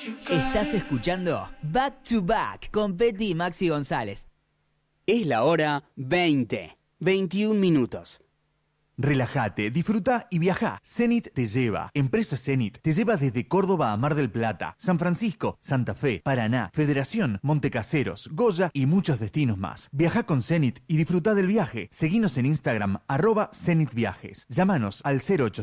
Estás escuchando Back to Back con Petty y Maxi González. Es la hora 21 minutos. Relájate, disfruta y viaja. Zenit te lleva. Empresa Zenit te lleva desde Córdoba a Mar del Plata, San Francisco, Santa Fe, Paraná, Federación, Montecaseros, Goya y muchos destinos más. Viaja con Zenit y disfruta del viaje. Seguinos en Instagram, @ZenitViajes. Llámanos al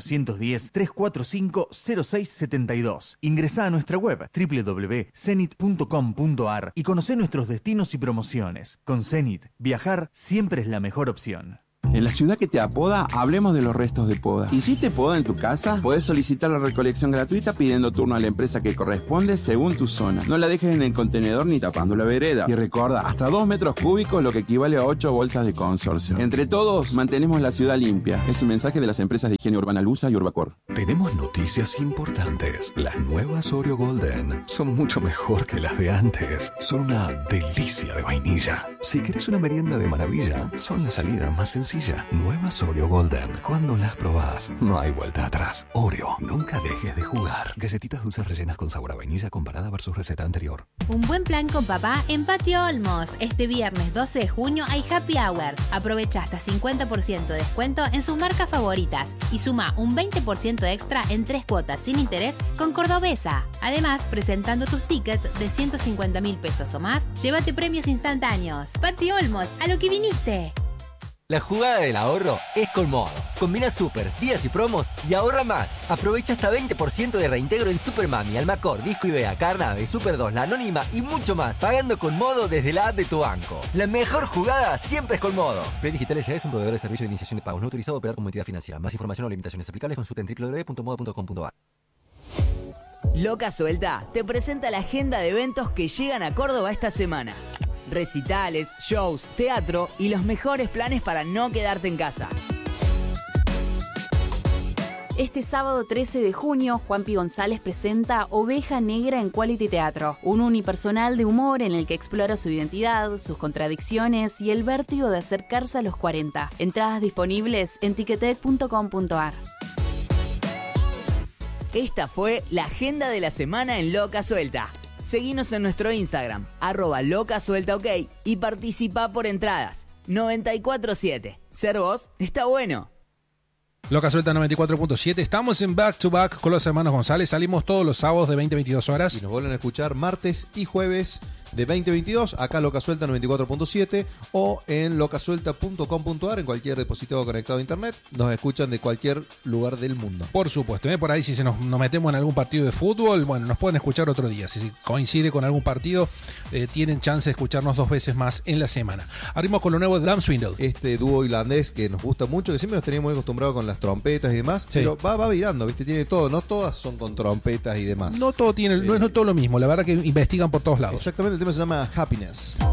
0810-345-0672. Ingresá a nuestra web www.zenit.com.ar y conocé nuestros destinos y promociones. Con Zenit, viajar siempre es la mejor opción. En la ciudad que te apoda, hablemos de los restos de poda. ¿Hiciste poda en tu casa? Puedes solicitar la recolección gratuita pidiendo turno a la empresa que corresponde según tu zona. No la dejes en el contenedor ni tapando la vereda. Y recuerda, hasta 2 metros cúbicos, lo que equivale a 8 bolsas de consorcio. Entre todos, mantenemos la ciudad limpia. Es un mensaje de las empresas de higiene urbana Lusa y Urbacor. Tenemos noticias importantes. Las nuevas Oreo Golden son mucho mejor que las de antes. Son una delicia de vainilla. Si querés una merienda de maravilla, son la salida más sencilla. Nuevas Oreo Golden. Cuando las probás, no hay vuelta atrás. Oreo, nunca dejes de jugar. Galletitas dulces rellenas con sabor a vainilla comparada versus receta anterior. Un buen plan con papá en Patio Olmos. Este viernes 12 de junio hay Happy Hour. Aprovecha hasta 50% de descuento en sus marcas favoritas y suma un 20% extra en 3 cuotas sin interés con Cordobesa. Además, presentando tus tickets de 150.000 pesos o más, llévate premios instantáneos. Patio Olmos, a lo que viniste. La jugada del ahorro es con Modo. Combina supers, días y promos y ahorra más. Aprovecha hasta 20% de reintegro en Supermami, Almacor, Disco Ibea, Carnave, Super 2, La Anónima y mucho más. Pagando con Modo desde la app de tu banco. La mejor jugada siempre es con Modo. Play Digital ya es un proveedor de servicio de iniciación de pagos no autorizado a operar como entidad financiera. Más información o limitaciones aplicables consulta en www.modo.com.ar. Loca Suelta te presenta la agenda de eventos que llegan a Córdoba esta semana. Recitales, shows, teatro y los mejores planes para no quedarte en casa. Este sábado 13 de junio, Juanpi González presenta Oveja Negra en Quality Teatro, un unipersonal de humor en el que explora su identidad, sus contradicciones y el vértigo de acercarse a los 40. Entradas disponibles en ticketek.com.ar. Esta fue la agenda de la semana en Loca Suelta. Seguinos en nuestro Instagram, @locasueltaok y participa por entradas. 94.7. Ser vos está bueno. Loca Suelta 94.7. Estamos en Back to Back con los hermanos González. Salimos todos los sábados de 20-22 horas. Y nos vuelven a escuchar martes y jueves de 20-22, acá Loca Suelta 94.7 o en locasuelta.com.ar, en cualquier dispositivo conectado a internet. Nos escuchan de cualquier lugar del mundo. Por supuesto, por ahí si nos metemos en algún partido de fútbol, bueno, nos pueden escuchar otro día. Si coincide con algún partido, tienen chance de escucharnos 2 veces más en la semana. Abrimos con lo nuevo de Dan Swindle. Este dúo irlandés que nos gusta mucho, que siempre nos teníamos muy acostumbrados con las trompetas y demás, sí. Pero va virando, ¿viste? Tiene todo, no todas son con trompetas y demás. No todo tiene, no es todo lo mismo, la verdad que investigan por todos lados. Exactamente, el tema se llama Happiness.